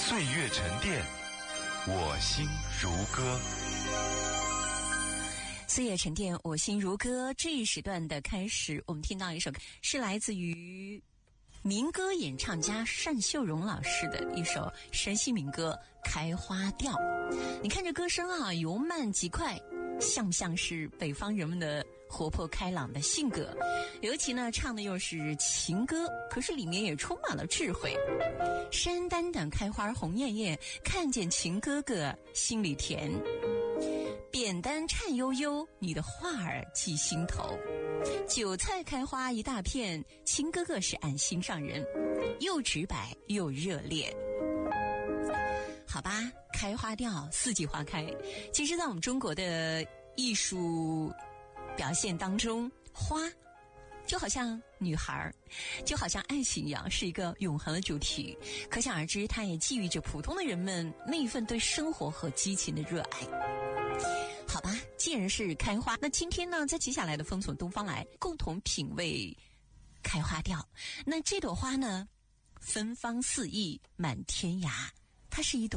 岁月沉淀，我心如歌。 岁月沉淀，我心如歌。这一时段的开始，我们听到一首是来自于民歌演唱家单秀荣老师的一首山西民歌《开花调》。你看这歌声啊，由慢及快，像不像是北方人们的活泼开朗的性格？尤其呢，唱的又是情歌，可是里面也充满了智慧。山丹丹开花红艳艳，看见情哥哥心里甜。扁担颤悠悠，你的话儿记心头。韭菜开花一大片，情哥哥是俺心上人，又直白又热烈。好吧，开花调，四季花开。其实在我们中国的艺术表现当中，花就好像女孩，就好像爱情一样，是一个永恒的主题。可想而知，它也寄予着普通的人们那一份对生活和激情的热爱。好吧，既然是开花，那今天呢，在接下来的风从东方来，共同品味开花调。那这朵花呢，芬芳四溢，满天涯，它是一朵